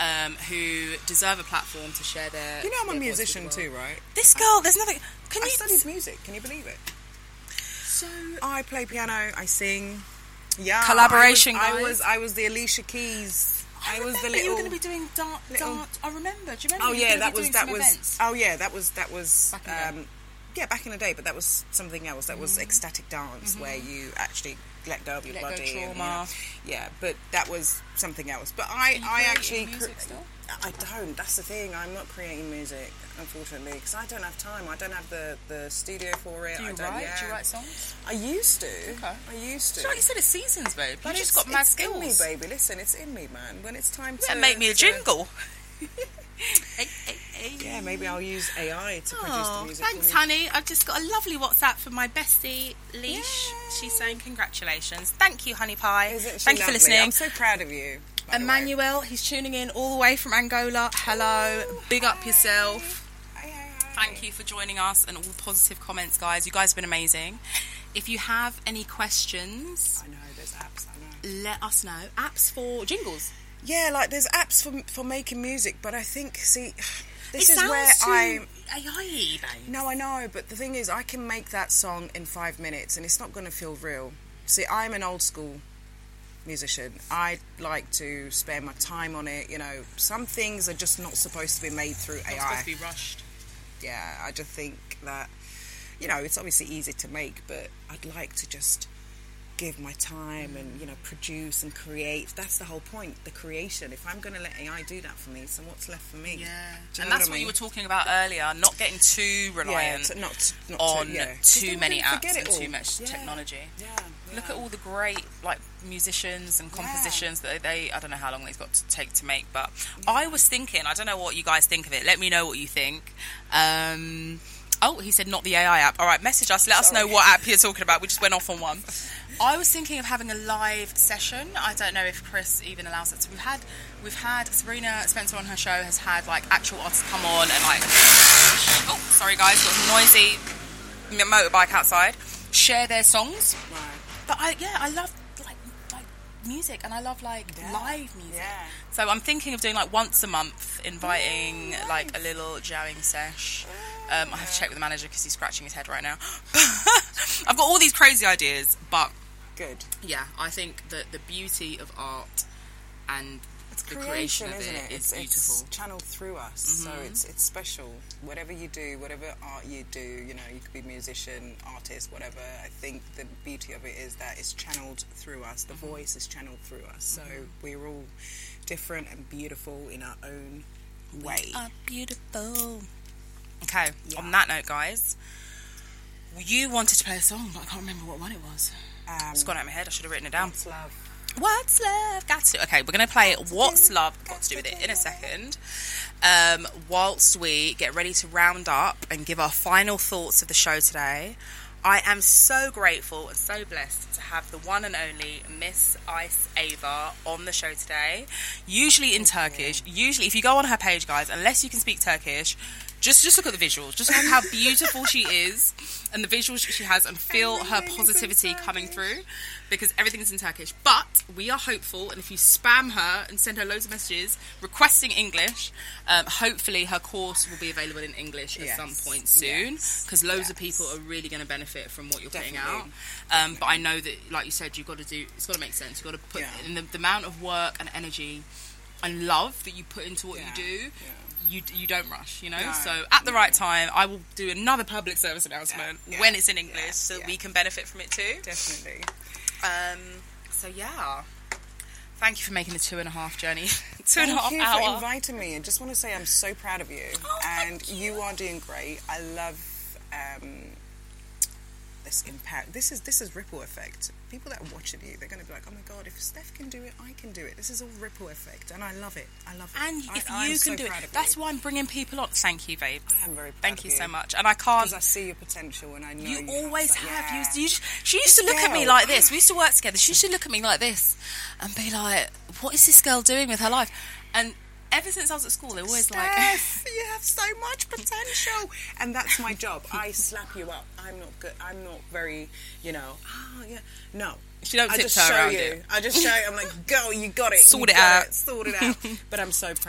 who deserve a platform to share their... You know I'm a musician too, right? This girl, there's nothing... I studied music, can you believe it? So... I play piano, I sing. Yeah. Collaboration, guys. I was the Alicia Keys. I was the little... you were going to be doing dance. I remember. Do you remember? Oh yeah, that was. Events? Oh yeah, that was. Back in the day, but that was something else. That was ecstatic dance, where you actually let go of your body. Go trauma. And, yeah, but that was something else. But I actually... music still? I don't. That's the thing. I'm not creating music, unfortunately, because I don't have time. I don't have the studio for it. Do you write? Do you write songs? I used to. Okay. I used to. So like you said, it's seasons, babe. But You just got mad skills. It's in me, baby. Listen, it's in me, man. When it's time to... make me a jingle. Yeah, maybe I'll use AI to produce the music. Thanks, honey. I've just got a lovely WhatsApp from my bestie, Leash. Yeah. She's saying congratulations. Thank you, honey pie. Isn't she Thank you for lovely? listening. I'm so proud of you. Emmanuel, he's tuning in all the way from Angola. Hello. Big up yourself. Hi. Thank you for joining us and all the positive comments, guys. You guys have been amazing. If you have any questions... I know, there's apps, I know. Let us know. Apps for jingles. Yeah, like there's apps for making music, but I think, see... This it is where AI, babe. No, I know, but the thing is, I can make that song in 5 minutes, and it's not going to feel real. See, I'm an old school musician. I like to spend my time on it. You know, some things are just not supposed to be made through AI. Not supposed to be rushed. Yeah, I just think that, you know, it's obviously easy to make, but I'd like to just give my time and, you know, produce and create. That's the whole point, the creation. If I'm going to let AI do that for me, so what's left for me? Yeah. And that's what you were talking about earlier, not getting too reliant on too many apps and too much technology. Yeah. Look at all the great like musicians and compositions that they I don't know how long they've got to take to make, but I was thinking, I don't know what you guys think of it. Let me know what you think. Oh, he said not the AI app. All right, message us. Let us know what app you're talking about. We just went off on one. I was thinking of having a live session. I don't know if Chris even allows it. So we've had Serena Spencer on her show has had like actual artists come on and like, oh, sorry guys, got some noisy motorbike outside. Share their songs. Right. But I love like music, and I love like live music. Yeah. So I'm thinking of doing like once a month, inviting like a little jamming sesh. I have to check with the manager because he's scratching his head right now. I've got all these crazy ideas, but good. Yeah, I think that the beauty of art and it's the creation of isn't it is beautiful. It's channeled through us, so it's special. Whatever you do, whatever art you do, you know, you could be musician, artist, whatever. I think the beauty of it is that it's channeled through us. The voice is channeled through us. So we're all different and beautiful in our own way. We are beautiful. Okay, on that note, guys, you wanted to play a song, but I can't remember what one it was. It's gone out of my head. I should have written it down. What's Love? What's Love? Got to. Okay, we're going to play What's Love Got to Do With It in a second. Whilst we get ready to round up and give our final thoughts of the show today, I am so grateful and so blessed to have the one and only Miss Ice Ava on the show today. Usually in Turkish. Usually, if you go on her page, guys, unless you can speak Turkish, just look at the visuals. Just look how beautiful she is and the visuals she has, and feel her positivity coming through, because everything's in Turkish. But we are hopeful, and if you spam her and send her loads of messages requesting English, hopefully her course will be available in English at some point soon, because loads of people are really going to benefit from what you're putting out. But I know that, like you said, you've got to do, it's got to make sense. You've got to put in the amount of work and energy and love that you put into what you do. You don't rush, you know. So at the right time, I will do another public service announcement when it's in English, so we can benefit from it too. Definitely. So yeah, thank you for making the 2.5 journey, 2.5 hour. Thank you for inviting me. I just want to say I'm so proud of you, and you are doing great. I love this impact. This is ripple effect. People that are watching you, they're going to be like, oh my god, if Steph can do it, I can do it. This is all ripple effect, and I love it. I love it. And if you can do it, that's why I'm bringing people on. Thank you, babe. I am very proud. Thank you so much. And I can't, because I see your potential, and I know you always have. Yeah. She used to look at me like this. We used to work together. She used to look at me like this and be like, what is this girl doing with her life? And ever since I was at school, they were always Steph, like, you have so much potential. And that's my job. I slap you up. I'm not good. I'm not very, you know, no. She don't I just tiptoe show around you. it. I just show you. I'm like, go, you got it. Sort it out. Sort it out. But I'm so proud.